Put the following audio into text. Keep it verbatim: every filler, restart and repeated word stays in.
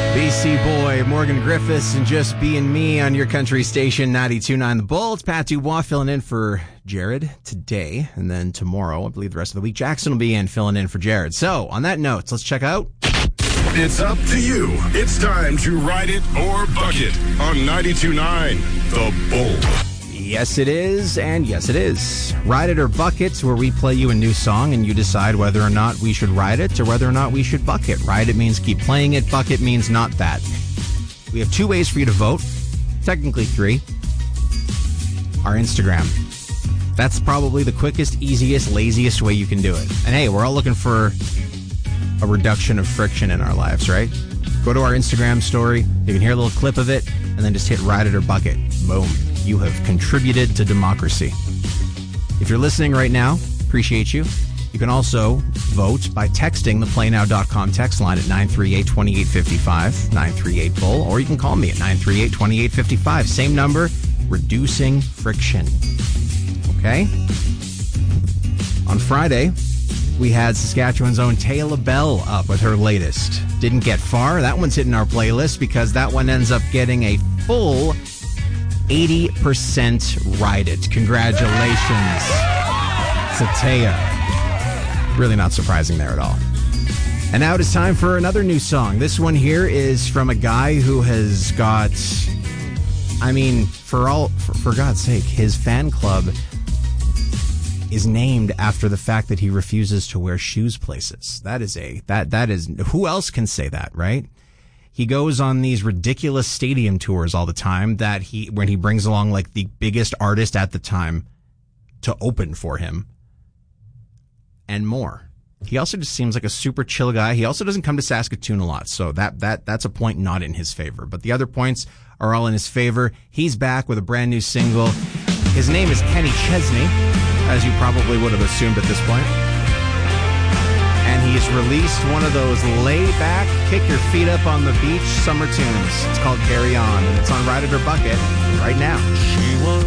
B C boy Morgan Griffiths and Just Being Me on your country station ninety-two point nine The Bull. It's Pat Dubois filling in for Jared today, and then tomorrow, I believe the rest of the week, Jackson will be in filling in for Jared. So, on that note, let's check out... It's up to you. It's time to ride it or buck it on ninety-two point nine The Bull. Yes, it is, and yes, it is. Ride It or Buck It, where we play you a new song and you decide whether or not we should ride it or whether or not we should buck it. Ride it means keep playing it. Buck it means not that. We have two ways for you to vote. Technically three. Our Instagram. That's probably the quickest, easiest, laziest way you can do it. And hey, we're all looking for a reduction of friction in our lives, right? Go to our Instagram story. You can hear a little clip of it and then just hit Ride It or Buck It. Boom. You have contributed to democracy. If you're listening right now, appreciate you. You can also vote by texting the play now dot com text line at nine three eight, two eight five five, nine three eight bull, or you can call me at nine three eight, two eight five five. Same number, reducing friction. Okay? On Friday, we had Saskatchewan's own Taya LaBelle up with her latest. Didn't get far. That one's hitting our playlist because that one ends up getting a full eighty percent ride it. Congratulations to Taya. Really not surprising there at all. And now it is time for another new song. This one here is from a guy who has got, I mean, for all, for, for God's sake, his fan club is named after the fact that he refuses to wear shoes places. That is a, that, that is, who else can say that, right? He goes on these ridiculous stadium tours all the time that he, when he brings along like the biggest artist at the time to open for him and more. He also just seems like a super chill guy. He also doesn't come to Saskatoon a lot. So that, that, that's a point not in his favor, but the other points are all in his favor. He's back with a brand new single. His name is Kenny Chesney, as you probably would have assumed at this point. And he's released one of those lay-back, kick-your-feet-up-on-the-beach summer tunes. It's called Carry On, and it's on Ride It or Buck It right now. She was